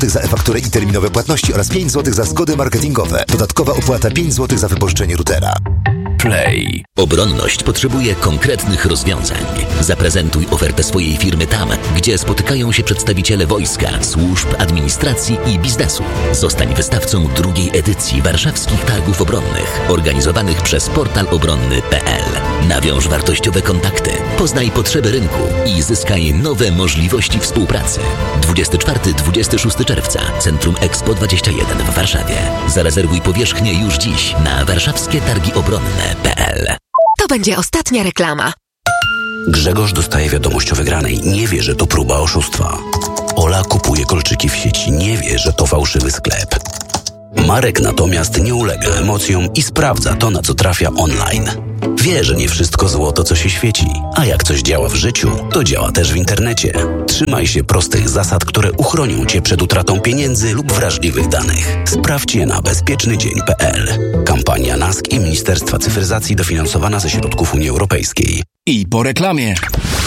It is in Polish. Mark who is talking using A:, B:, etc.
A: za e-fakturę i terminowe płatności oraz 5 zł za zgody marketingowe. Dodatkowa opłata 5 zł za wypożyczenie routera.
B: Play. Obronność potrzebuje konkretnych rozwiązań. Zaprezentuj ofertę swojej firmy tam, gdzie spotykają się przedstawiciele wojska, służb, administracji i biznesu. Zostań wystawcą drugiej edycji Warszawskich Targów Obronnych, organizowanych przez portal obronny.pl. Nawiąż wartościowe kontakty, poznaj potrzeby rynku i zyskaj nowe możliwości współpracy. 24-26 czerwca, Centrum Expo 21 w Warszawie. Zarezerwuj powierzchnię już dziś na warszawskie-targi-obronne.pl.
C: To będzie ostatnia reklama.
D: Grzegorz dostaje wiadomość o wygranej. Nie wie, że to próba oszustwa. Ola kupuje kolczyki w sieci. Nie wie, że to fałszywy sklep. Marek natomiast nie ulega emocjom i sprawdza to, na co trafia online. Wie, że nie wszystko złoto, co się świeci. A jak coś działa w życiu, to działa też w internecie. Trzymaj się prostych zasad, które uchronią Cię przed utratą pieniędzy lub wrażliwych danych. Sprawdź je na bezpiecznydzień.pl. Kampania NASK i Ministerstwa Cyfryzacji dofinansowana ze środków Unii Europejskiej.
E: I po reklamie.